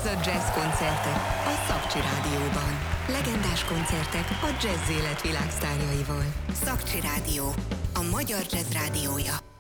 Ez a Jazz Koncertek a Szakcsi Rádióban. Legendás koncertek a jazz élet világsztárjaival. Szakcsi Rádió, a magyar jazz rádiója.